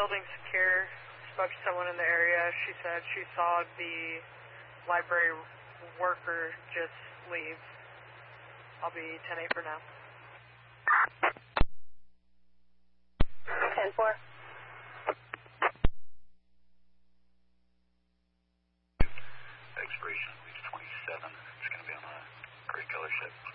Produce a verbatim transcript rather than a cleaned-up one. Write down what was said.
building secure. Spoke to someone in the area. She said she saw the library worker just leave. I'll be ten eight for now. ten four. Expiration at least twenty-seven. It's going to be on a gray color ship.